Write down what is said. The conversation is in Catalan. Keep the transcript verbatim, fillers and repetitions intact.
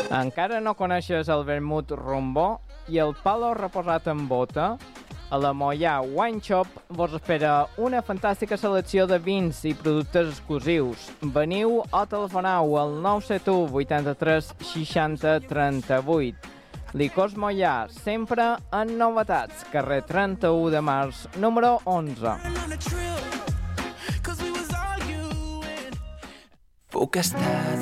Encara no coneixes el vermut rombó i el palo reposat en bota? A la Moià Wine Shop vos espera una fantàstica selecció de vins i productes exclusius. Veniu o telefoneu al nou set u vuitanta-tres seixanta trenta-vuit. Licors Moià, sempre en novetats. Carrer trenta-u de març, número onze. Puc estar